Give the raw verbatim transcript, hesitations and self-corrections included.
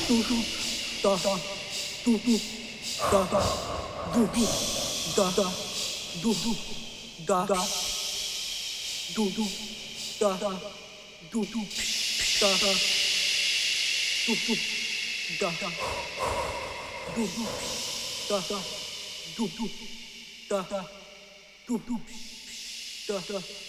do do da da do do da da do do da da do do da da do do da da do do da da do do da da do do da da do do da da do do da da